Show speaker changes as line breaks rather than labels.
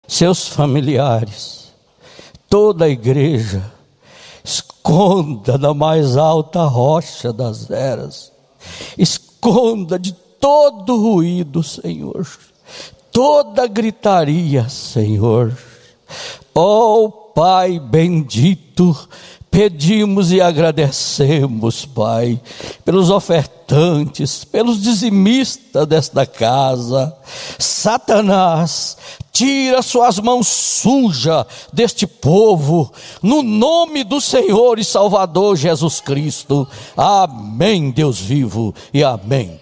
seus familiares, toda a igreja, esconda na mais alta rocha das eras, esconda de todo ruído, Senhor, toda gritaria, Senhor. Ó Pai bendito, pedimos e agradecemos, Pai, pelos ofertantes, pelos dizimistas desta casa. Satanás, tira suas mãos sujas deste povo, no nome do Senhor e Salvador Jesus Cristo. Amém, Deus vivo, e amém.